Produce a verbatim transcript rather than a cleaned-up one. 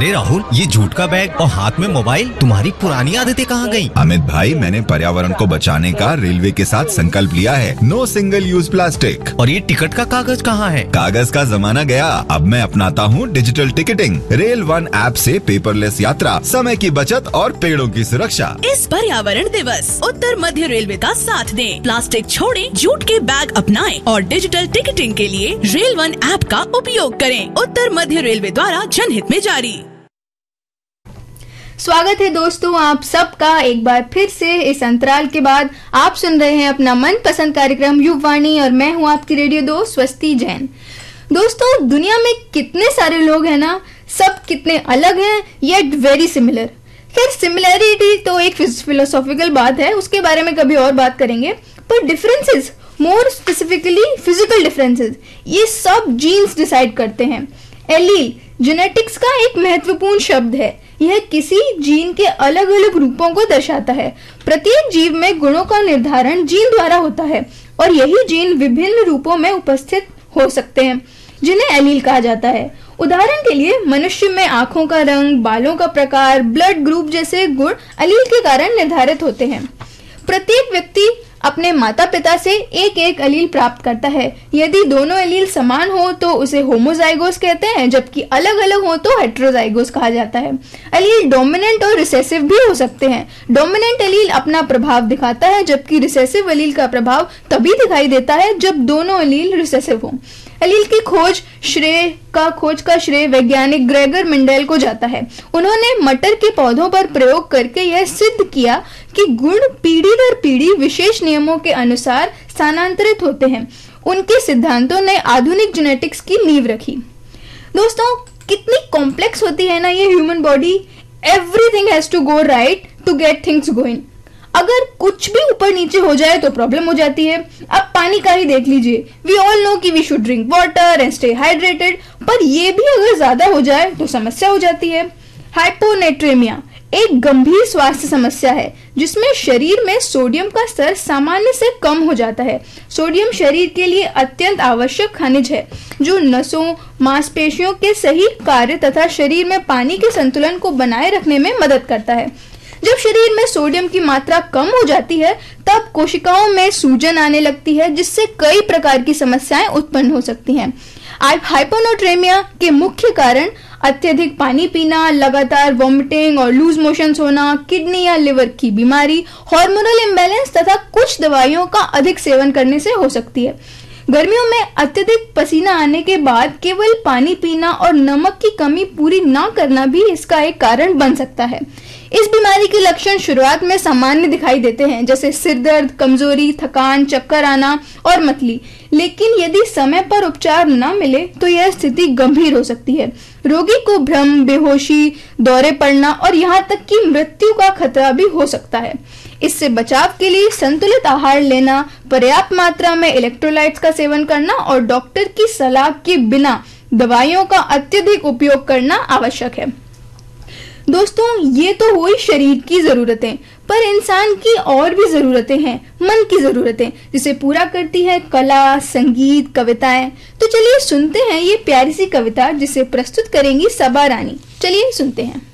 अरे राहुल, ये जूट का बैग और हाथ में मोबाइल, तुम्हारी पुरानी आदतें कहाँ गयी? अमित भाई, मैंने पर्यावरण को बचाने का रेलवे के साथ संकल्प लिया है। No single use plastic. और ये टिकट का कागज कहाँ है? कागज का जमाना गया, अब मैं अपनाता हूँ digital ticketing. Rail one app से पेपरलेस यात्रा, समय की बचत और पेड़ों की सुरक्षा। इस पर्यावरण दिवस उत्तर मध्य रेलवे का साथ दें, प्लास्टिक छोड़ें, जूट के बैग अपनाएं और डिजिटल टिकटिंग के लिए रेल वन ऐप का उपयोग करें। उत्तर मध्य रेलवे द्वारा जनहित में जारी। स्वागत है दोस्तों आप सबका एक बार फिर से इस अंतराल के बाद। आप सुन रहे हैं अपना मनपसंद कार्यक्रम युववाणी और मैं हूं आपकी रेडियो दोस्त स्वस्ति जैन। दोस्तों, दुनिया में कितने सारे लोग हैं ना, सब कितने अलग हैं येट वेरी सिमिलर। खैर, सिमिलैरिटी तो एक फिलोसॉफिकल बात है, उसके बारे में कभी और बात करेंगे। पर differences, more specifically physical differences, ये सब जीन्स डिसाइड करते हैं। एलील जेनेटिक्स का एक महत्वपूर्ण शब्द है। यह किसी जीन के अलग अलग रूपों को दर्शाता है। प्रत्येक जीव में गुणों का निर्धारण जीन द्वारा होता है और यही जीन विभिन्न रूपों में उपस्थित हो सकते हैं, जिन्हें एलील कहा जाता है। उदाहरण के लिए मनुष्य में आंखों का रंग, बालों का प्रकार, ब्लड ग्रुप जैसे गुण एलील के कारण निर्धारित होते हैं। प्रत्येक व्यक्ति अपने माता पिता से एक एक एलील प्राप्त करता है। यदि दोनों एलील समान हो तो उसे होमोजाइगोस कहते हैं, जबकि अलग अलग हो तो हेटेरोजाइगोस कहा जाता है। एलील डोमिनेंट और रिसेसिव भी हो सकते हैं। डोमिनेंट एलील अपना प्रभाव दिखाता है, जबकि रिसेसिव एलील का प्रभाव तभी दिखाई देता है जब दोनों एलील रिसेसिव हो। एलील की खोज श्रेय का खोज का श्रेय वैज्ञानिक ग्रेगर मेंडेल को जाता है। उन्होंने मटर के पौधों पर प्रयोग करके यह सिद्ध किया कि गुण पीढ़ी दर पीढ़ी विशेष नियमों के अनुसार स्थानांतरित होते हैं। उनके सिद्धांतों ने आधुनिक जेनेटिक्स की नींव रखी। दोस्तों, कितनी कॉम्प्लेक्स होती है ना ये human body. Everything has to go right to get things going. अगर कुछ भी ऊपर नीचे हो जाए तो प्रॉब्लम हो जाती है। अब पानी का ही देख लीजिए। वी ऑल नो कि we should drink water and stay hydrated, पर ये भी अगर ज्यादा हो जाए तो समस्या हो जाती है। हाइपोनेट्रेमिया एक गंभीर स्वास्थ्य समस्या है जिसमें शरीर में सोडियम का स्तर सामान्य से कम हो जाता है। सोडियम शरीर के लिए अत्यंत आवश्यक खनिज है जो नसों, मांसपेशियों के सही कार्य तथा शरीर में पानी के संतुलन को बनाए रखने में मदद करता है। जब शरीर में सोडियम की मात्रा कम हो जाती है तब कोशिकाओं में सूजन आने लगती है, जिससे कई प्रकार की समस्याएं उत्पन्न हो सकती हैं। हाइपोनेट्रेमिया के मुख्य कारण अत्यधिक पानी पीना, लगातार वॉमिटिंग और लूज मोशंस होना, किडनी या लिवर की बीमारी, हार्मोनल इम्बैलेंस तथा कुछ दवाइयों का अधिक सेवन करने से हो सकती है। गर्मियों में अत्यधिक पसीना आने के बाद केवल पानी पीना और नमक की कमी पूरी न करना भी इसका एक कारण बन सकता है। इस बीमारी के लक्षण शुरुआत में सामान्य दिखाई देते हैं, जैसे सिर दर्द, कमजोरी, थकान, चक्कर आना और मतली। लेकिन यदि समय पर उपचार न मिले तो यह स्थिति गंभीर हो सकती है। रोगी को भ्रम, बेहोशी, दौरे पड़ना और यहाँ तक कि मृत्यु का खतरा भी हो सकता है। इससे बचाव के लिए संतुलित आहार लेना, पर्याप्त मात्रा में इलेक्ट्रोलाइट्स का सेवन करना और डॉक्टर की सलाह के बिना दवाइयों का अत्यधिक उपयोग करना आवश्यक है। दोस्तों, ये तो हुई शरीर की जरूरतें, पर इंसान की और भी जरूरतें हैं, मन की जरूरतें, जिसे पूरा करती है कला, संगीत, कविताएं। तो चलिए सुनते हैं ये प्यारी सी कविता जिसे प्रस्तुत करेंगी सबा रानी। चलिए सुनते हैं।